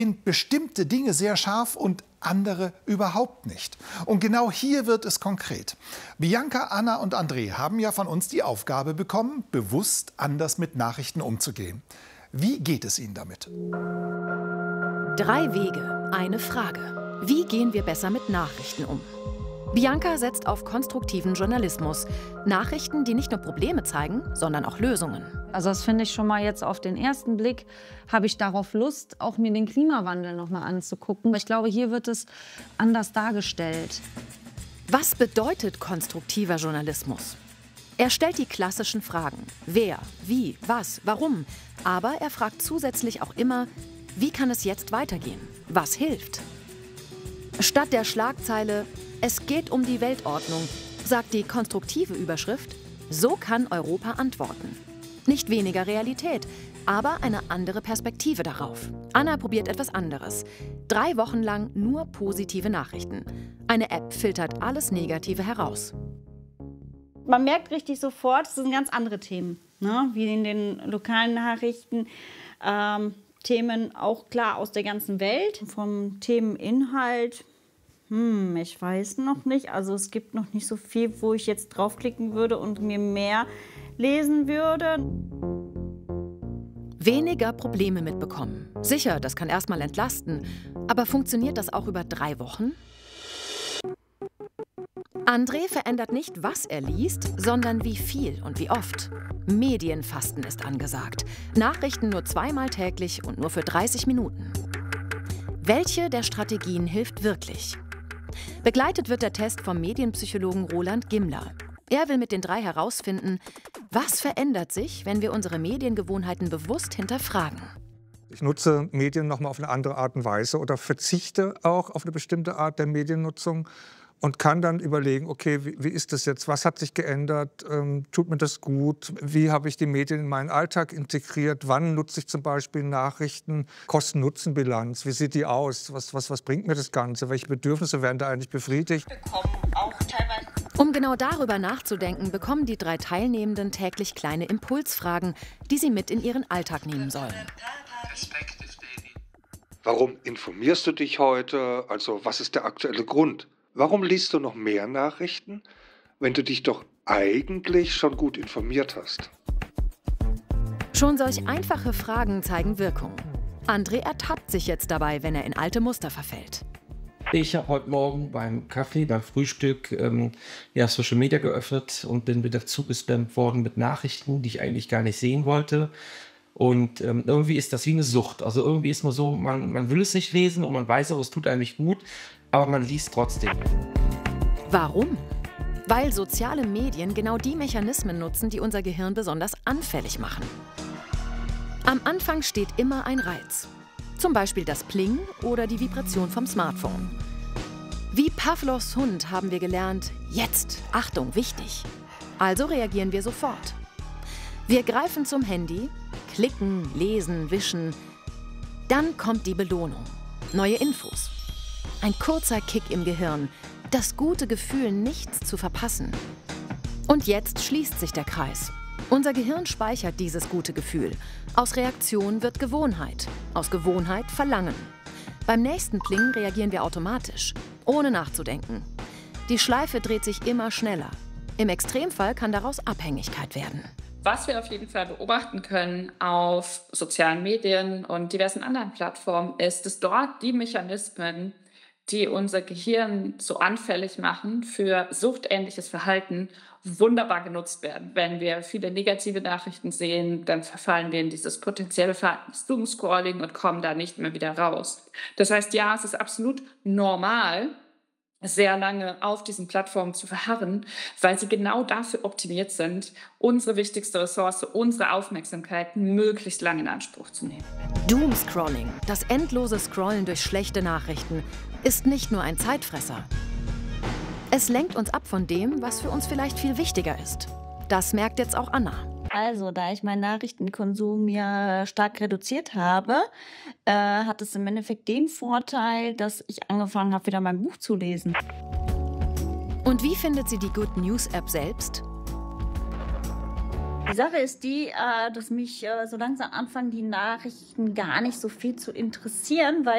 bestimmte Dinge sehr scharf und andere überhaupt nicht. Und genau hier wird es konkret. Bianca, Anna und André haben ja von uns die Aufgabe bekommen, bewusst anders mit Nachrichten umzugehen. Wie geht es ihnen damit? 3 Wege, eine Frage. Wie gehen wir besser mit Nachrichten um? Bianca setzt auf konstruktiven Journalismus. Nachrichten, die nicht nur Probleme zeigen, sondern auch Lösungen. Also das finde ich schon mal jetzt auf den ersten Blick, habe ich darauf Lust, auch mir den Klimawandel noch mal anzugucken. Ich glaube, hier wird es anders dargestellt. Was bedeutet konstruktiver Journalismus? Er stellt die klassischen Fragen. Wer, wie, was, warum? Aber er fragt zusätzlich auch immer, wie kann es jetzt weitergehen? Was hilft? Statt der Schlagzeile „Es geht um die Weltordnung", sagt die konstruktive Überschrift „So kann Europa antworten". Nicht weniger Realität, aber eine andere Perspektive darauf. Anna probiert etwas anderes. 3 Wochen lang nur positive Nachrichten. Eine App filtert alles Negative heraus. Man merkt richtig sofort, es sind ganz andere Themen, ne? Wie in den lokalen Nachrichten. Themen auch klar aus der ganzen Welt. Vom Themeninhalt, ich weiß noch nicht. Also es gibt noch nicht so viel, wo ich jetzt draufklicken würde und mir mehr lesen würde. Weniger Probleme mitbekommen. Sicher, das kann erstmal entlasten. Aber funktioniert das auch über 3 Wochen? André verändert nicht, was er liest, sondern wie viel und wie oft. Medienfasten ist angesagt. Nachrichten nur 2-mal täglich und nur für 30 Minuten. Welche der Strategien hilft wirklich? Begleitet wird der Test vom Medienpsychologen Roland Gimler. Er will mit den 3 herausfinden, was verändert sich, wenn wir unsere Mediengewohnheiten bewusst hinterfragen. Ich nutze Medien noch mal auf eine andere Art und Weise oder verzichte auch auf eine bestimmte Art der Mediennutzung und kann dann überlegen, okay, wie ist das jetzt? Was hat sich geändert? Tut mir das gut? Wie habe ich die Medien in meinen Alltag integriert? Wann nutze ich zum Beispiel Nachrichten? Kosten-Nutzen-Bilanz, wie sieht die aus? Was bringt mir das Ganze? Welche Bedürfnisse werden da eigentlich befriedigt? Um genau darüber nachzudenken, bekommen die 3 Teilnehmenden täglich kleine Impulsfragen, die sie mit in ihren Alltag nehmen sollen. Warum informierst du dich heute? Also was ist der aktuelle Grund? Warum liest du noch mehr Nachrichten, wenn du dich doch eigentlich schon gut informiert hast? Schon solch einfache Fragen zeigen Wirkung. André ertappt sich jetzt dabei, wenn er in alte Muster verfällt. Ich habe heute Morgen beim Kaffee, beim Frühstück, Social Media geöffnet und bin wieder zugespammt worden mit Nachrichten, die ich eigentlich gar nicht sehen wollte. Und irgendwie ist das wie eine Sucht. Also irgendwie ist man so, man will es nicht lesen und man weiß auch, es tut einem nicht gut, aber man liest trotzdem. Warum? Weil soziale Medien genau die Mechanismen nutzen, die unser Gehirn besonders anfällig machen. Am Anfang steht immer ein Reiz. Zum Beispiel das Pling oder die Vibration vom Smartphone. Wie Pavlovs Hund haben wir gelernt, jetzt, Achtung, wichtig. Also reagieren wir sofort. Wir greifen zum Handy, klicken, lesen, wischen. Dann kommt die Belohnung. Neue Infos. Ein kurzer Kick im Gehirn. Das gute Gefühl, nichts zu verpassen. Und jetzt schließt sich der Kreis. Unser Gehirn speichert dieses gute Gefühl. Aus Reaktion wird Gewohnheit. Aus Gewohnheit Verlangen. Beim nächsten Pling reagieren wir automatisch, ohne nachzudenken. Die Schleife dreht sich immer schneller. Im Extremfall kann daraus Abhängigkeit werden. Was wir auf jeden Fall beobachten können auf sozialen Medien und diversen anderen Plattformen, ist, dass dort die Mechanismen, die unser Gehirn so anfällig machen für suchtähnliches Verhalten, wunderbar genutzt werden. Wenn wir viele negative Nachrichten sehen, dann verfallen wir in dieses potenzielle Verhalten des Doomscrolling und kommen da nicht mehr wieder raus. Das heißt, ja, es ist absolut normal, sehr lange auf diesen Plattformen zu verharren, weil sie genau dafür optimiert sind, unsere wichtigste Ressource, unsere Aufmerksamkeit möglichst lange in Anspruch zu nehmen. Doomscrolling, das endlose Scrollen durch schlechte Nachrichten, ist nicht nur ein Zeitfresser. Es lenkt uns ab von dem, was für uns vielleicht viel wichtiger ist. Das merkt jetzt auch Anna. Also, da ich meinen Nachrichtenkonsum ja stark reduziert habe, hat es im Endeffekt den Vorteil, dass ich angefangen habe, wieder mein Buch zu lesen. Und wie findet sie die Good News App selbst? Die Sache ist die, dass mich so langsam anfangen, die Nachrichten gar nicht so viel zu interessieren, weil